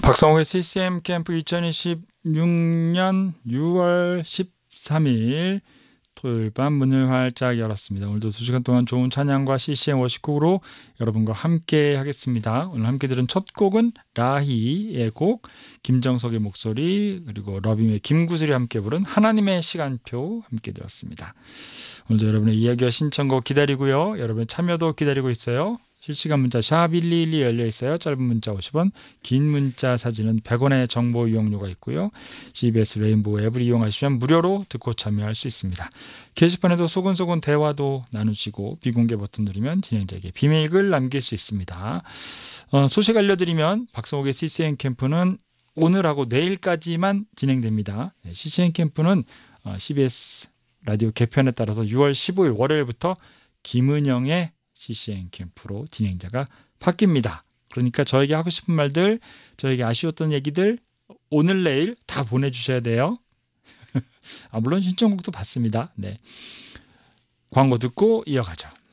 박성욱의 CCM 캠프 2026년 6월 13일 토요일 밤 문을 활짝 열었습니다. 오늘도 2시간 동안 좋은 찬양과 CCM 워시곡으로 여러분과 함께 하겠습니다. 오늘 함께 들은 첫 곡은 라희의 곡, 김정석의 목소리, 그리고 러빔의 김구슬이 함께 부른 하나님의 시간표 함께 들었습니다. 오늘도 여러분의 이야기와 신청곡 기다리고요. 여러분의 참여도 기다리고 있어요. 실시간 문자 샵 1212 열려 있어요. 짧은 문자 50원, 긴 문자 사진은 100원의 정보 이용료가 있고요. CBS 레인보우 앱을 이용하시면 무료로 듣고 참여할 수 있습니다. 게시판에서 소근소근 대화도 나누시고 비공개 버튼 누르면 진행자에게 비밀글 남길 수 있습니다. 소식 알려드리면 박성욱의 CCM 캠프는 오늘하고 내일까지만 진행됩니다. CCM 캠프는 CBS 라디오 개편에 따라서 6월 15일 월요일부터 김은영의 CCM 캠프로 진행자가 바뀝니다. 그러니까 저에게 하고 싶은 말들, 저에게 아쉬웠던 얘기들 오늘 내일 다 보내주셔야 돼요. 물론 신청곡도 받습니다. 네. 광고 듣고 이어가죠.